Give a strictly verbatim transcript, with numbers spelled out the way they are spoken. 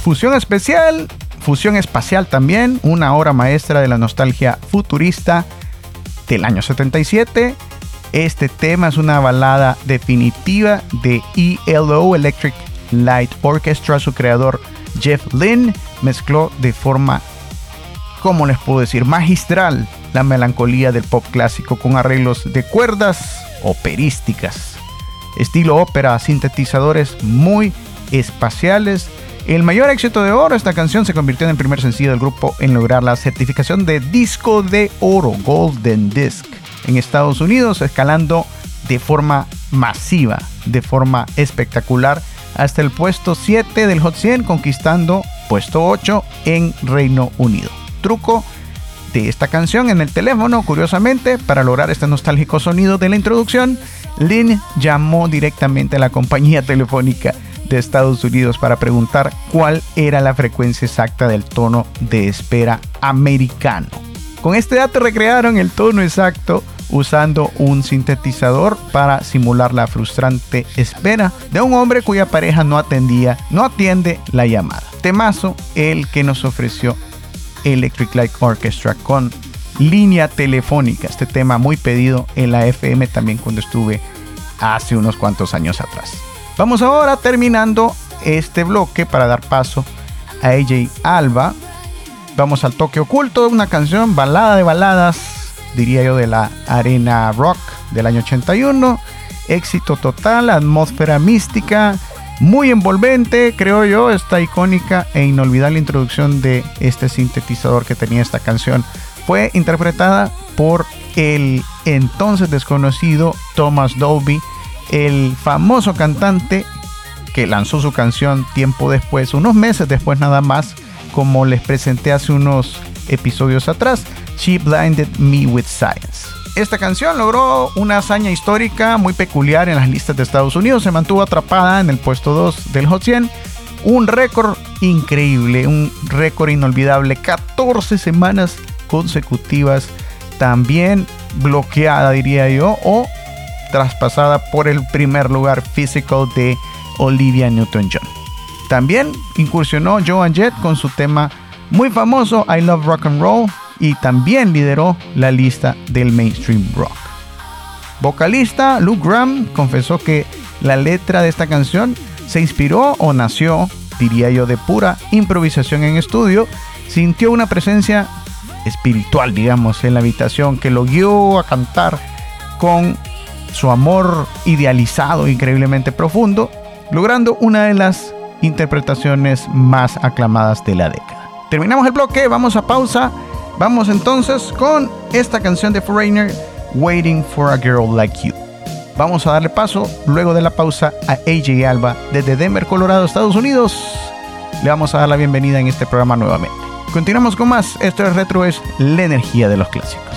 fusión especial, fusión espacial también, una obra maestra de la nostalgia futurista del año setenta y siete. Este tema es una balada definitiva de E L O, Electric Light Orchestra. Su creador Jeff Lynne mezcló de forma, ¿cómo les puedo decir?, magistral la melancolía del pop clásico con arreglos de cuerdas operísticas, estilo ópera, sintetizadores muy espaciales. El mayor éxito de oro, esta canción se convirtió en el primer sencillo del grupo en lograr la certificación de disco de oro, Golden Disc, en Estados Unidos, escalando de forma masiva, de forma espectacular, hasta el puesto siete del Hot cien, conquistando puesto ocho en Reino Unido. Truco de esta canción en el teléfono, curiosamente, para lograr este nostálgico sonido de la introducción, Lynne llamó directamente a la compañía telefónica de Estados Unidos para preguntar cuál era la frecuencia exacta del tono de espera americano. Con este dato recrearon el tono exacto usando un sintetizador para simular la frustrante espera de un hombre cuya pareja no atendía, no atiende la llamada. Temazo el que nos ofreció Electric Light Orchestra con Línea Telefónica, este tema muy pedido en la F M también cuando estuve hace unos cuantos años atrás. Vamos ahora terminando este bloque para dar paso a A J Alba. Vamos al toque oculto, una canción balada de baladas, diría yo, de la arena rock del año ochenta y uno. Éxito total, atmósfera mística, muy envolvente, creo yo, esta icónica e inolvidable introducción de este sintetizador que tenía esta canción. Fue interpretada por el entonces desconocido Thomas Dolby, el famoso cantante que lanzó su canción tiempo después, unos meses después nada más, como les presenté hace unos episodios atrás, She Blinded Me With Science. Esta canción logró una hazaña histórica muy peculiar en las listas de Estados Unidos. Se mantuvo atrapada en el puesto dos del Hot cien. Un récord increíble, un récord inolvidable. catorce semanas consecutivas. También bloqueada, diría yo, o traspasada por el primer lugar, Physical, de Olivia Newton-John. También incursionó Joan Jett con su tema muy famoso, I Love Rock and Roll, y también lideró la lista del mainstream rock. Vocalista Luke Graham confesó que la letra de esta canción se inspiró o nació, diría yo, de pura improvisación en estudio. Sintió una presencia espiritual, digamos, en la habitación que lo guió a cantar con su amor idealizado increíblemente profundo, logrando una de las interpretaciones más aclamadas de la década. Terminamos el bloque, vamos a pausa. Vamos entonces con esta canción de Foreigner, Waiting for a Girl Like You. Vamos a darle paso, luego de la pausa, a A J Alba desde Denver, Colorado, Estados Unidos. Le vamos a dar la bienvenida en este programa nuevamente. Continuamos con más. Esto es Retro, es la energía de los clásicos.